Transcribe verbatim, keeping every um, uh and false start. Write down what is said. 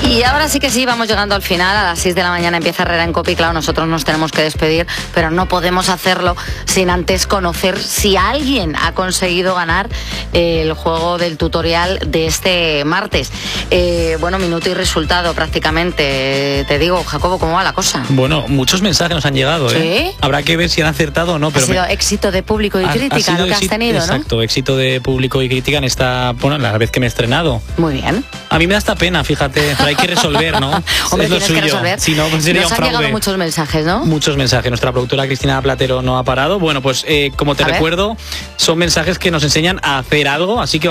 Y ahora sí que sí, vamos llegando al final. A las seis de la mañana empieza Herrera en Cope y claro, nosotros nos tenemos que despedir, pero no podemos hacerlo sin antes conocer si alguien ha conseguido ganar eh, el juego del tutorial de este martes. Eh, bueno, minuto y resultado prácticamente. Te digo, Jacobo, ¿cómo va la cosa? Bueno, muchos mensajes nos han llegado, ¿eh? ¿Sí? Habrá que ver si han acertado o no. Pero ha sido me... éxito de público y ha, crítica ha lo que has tenido, exacto, ¿no? Exacto, éxito de público y crítica en esta, bueno, la vez que me he estrenado. Muy bien. A mí me da esta pena, fíjate, pero hay que resolver, ¿no? Hombre, es lo tienes suyo. que resolver. Si no, pues sería Nos un han fraude. llegado muchos mensajes, ¿no? Muchos mensajes. Nuestra productora Cristina Platero no ha parado. Bueno, pues eh, como te a recuerdo, ver. son mensajes que nos enseñan a hacer algo, así que